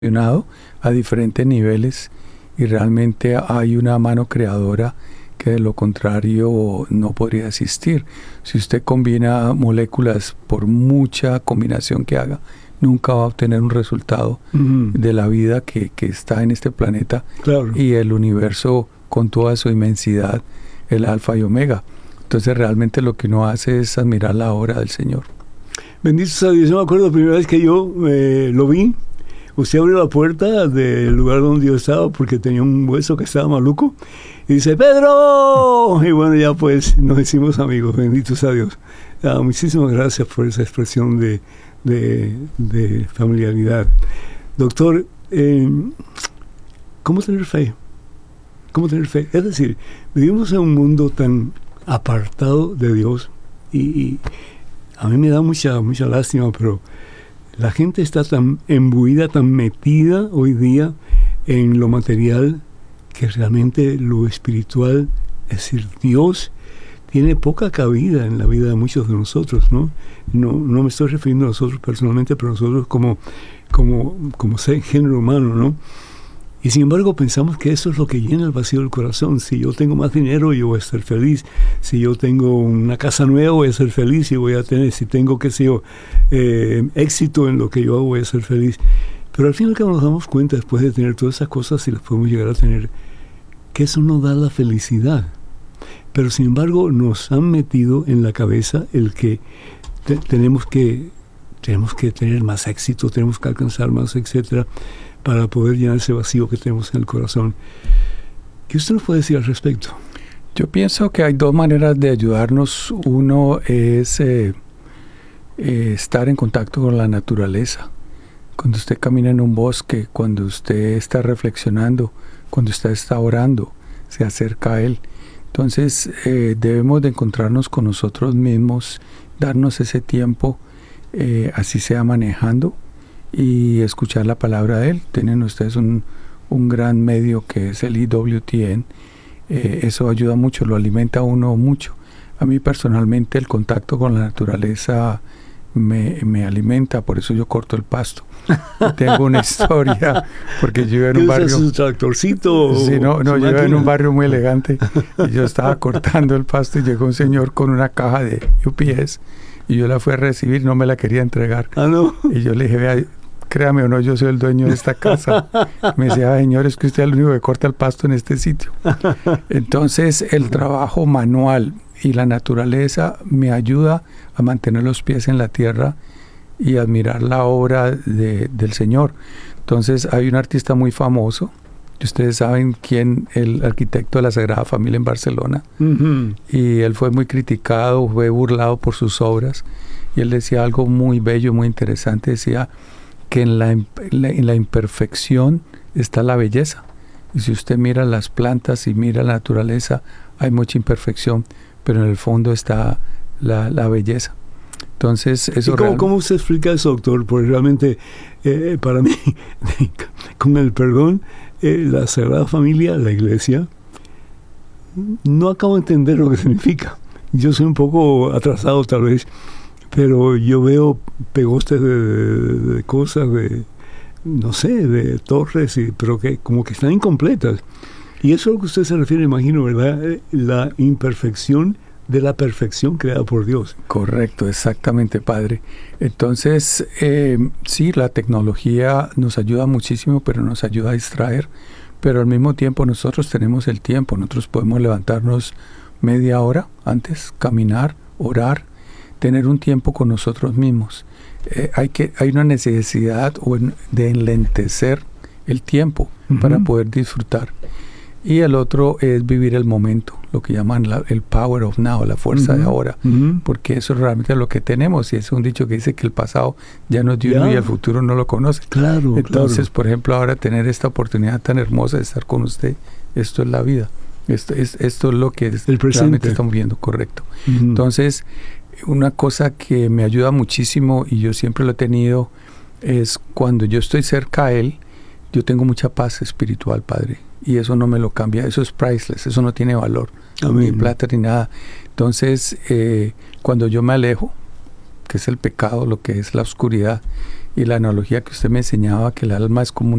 a diferentes niveles y realmente hay una mano creadora que de lo contrario no podría existir. Si usted combina moléculas, por mucha combinación que haga, nunca va a obtener un resultado de la vida que está en este planeta. Claro. Y el universo con toda su inmensidad, el alfa y omega. Entonces realmente lo que uno hace es admirar la obra del Señor. Bendito sea Dios. Yo me acuerdo la primera vez que yo lo vi. Usted abrió la puerta del lugar donde yo estaba porque tenía un hueso que estaba maluco y dice, ¡Pedro! Y bueno, ya pues nos hicimos amigos, bendito sea Dios. Muchísimas gracias por esa expresión de familiaridad. Doctor, ¿cómo tener fe? ¿Cómo tener fe? Es decir, vivimos en un mundo tan apartado de Dios y a mí me da mucha lástima, pero la gente está tan embuida, tan metida hoy día en lo material, que realmente lo espiritual, es decir, Dios, tiene poca cabida en la vida de muchos de nosotros, ¿no? No me estoy refiriendo a nosotros personalmente, pero a nosotros como género humano, ¿no? Y sin embargo pensamos que eso es lo que llena el vacío del corazón. Si yo tengo más dinero, yo voy a estar feliz. Si yo tengo una casa nueva, voy a ser feliz y voy a tener, si tengo, qué sé yo, éxito en lo que yo hago, voy a ser feliz. Pero al fin y al cabo nos damos cuenta, después de tener todas esas cosas, si las podemos llegar a tener, que eso no da la felicidad. Pero sin embargo nos han metido en la cabeza el que tenemos que tener más éxito, tenemos que alcanzar más, etcétera, para poder llenar ese vacío que tenemos en el corazón. ¿Qué usted nos puede decir al respecto? Yo pienso que hay dos maneras de ayudarnos. Uno es estar en contacto con la naturaleza. Cuando usted camina en un bosque, cuando usted está reflexionando, cuando usted está orando, se acerca a Él. Entonces debemos de encontrarnos con nosotros mismos, darnos ese tiempo, así sea manejando, y escuchar la palabra de Él. Tienen ustedes un gran medio que es el EWTN. Eso ayuda mucho, lo alimenta a uno mucho. A mí personalmente el contacto con la naturaleza me alimenta, por eso yo corto el pasto. Tengo una historia, porque yo iba en un barrio... ¿Su tractorcito? Sí, no, yo iba en un barrio muy elegante y yo estaba cortando el pasto y llegó un señor con una caja de UPS y yo la fui a recibir, no me la quería entregar. Ah, ¿no? Y yo le dije, vea, créame o no, yo soy el dueño de esta casa. Me decía, señor, es que usted es el único que corta el pasto en este sitio. Entonces, el trabajo manual y la naturaleza me ayuda a mantener los pies en la tierra y admirar la obra del Señor. Entonces, hay un artista muy famoso, y ustedes saben quién, el arquitecto de la Sagrada Familia en Barcelona, y él fue muy criticado, fue burlado por sus obras, y él decía algo muy bello, muy interesante, decía que en la imperfección está la belleza. Y si usted mira las plantas y mira la naturaleza, hay mucha imperfección, pero en el fondo está la belleza. Entonces, eso ¿Cómo usted explica eso, doctor? Porque realmente, para mí, con el perdón, la Sagrada Familia, la Iglesia, no acabo de entender lo que significa. Yo soy un poco atrasado tal vez, pero yo veo pegostes de cosas, no sé, de torres, pero que como que están incompletas. Y eso es a lo que usted se refiere, imagino, ¿verdad? La imperfección de la perfección creada por Dios. Correcto, exactamente, padre. Entonces, sí, la tecnología nos ayuda muchísimo, pero nos ayuda a distraer. Pero al mismo tiempo nosotros tenemos el tiempo. Nosotros podemos levantarnos media hora antes, caminar, orar, tener un tiempo con nosotros mismos. Hay una necesidad de enlentecer el tiempo para poder disfrutar. Y el otro es vivir el momento, lo que llaman el power of now, la fuerza de ahora, porque eso es realmente lo que tenemos, y es un dicho que dice que el pasado ya no es de uno y el futuro no lo conoce. Claro, entonces, por ejemplo, ahora tener esta oportunidad tan hermosa de estar con usted, esto es la vida, esto es lo que realmente estamos viendo, correcto. Entonces, una cosa que me ayuda muchísimo, y yo siempre lo he tenido, es cuando yo estoy cerca a Él, yo tengo mucha paz espiritual, Padre. Y eso no me lo cambia, eso es priceless, eso no tiene valor, ni plata ni nada. Entonces, cuando yo me alejo, que es el pecado, lo que es la oscuridad, y la analogía que usted me enseñaba, que el alma es como